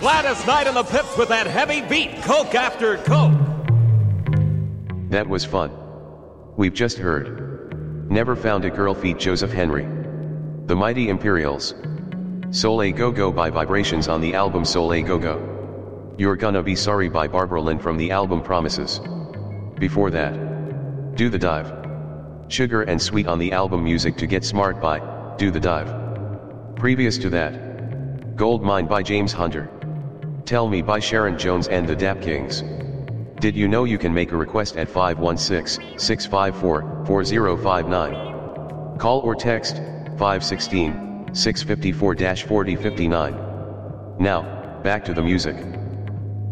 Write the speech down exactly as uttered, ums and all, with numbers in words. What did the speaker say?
Gladys Knight and the Pips with that heavy beat, Coke after Coke. That was fun. We've just heard Never Found a Girl feat. Joseph Henry. The Mighty Imperials. Soleil Go Go by Vibrations on the album Soleil Go Go. You're Gonna Be Sorry by Barbara Lynn from the album Promises. Before that, Do the Dive. Sugar and Sweet on the album Music to Get Smart by Do the Dive. Previous to that, Gold Mine by James Hunter. Tell Me by Sharon Jones and the Dap Kings. Did you know you can make a request at five one six, six five four, four zero five nine? Call or text five one six, six five four, four zero five nine. Now, back to the music.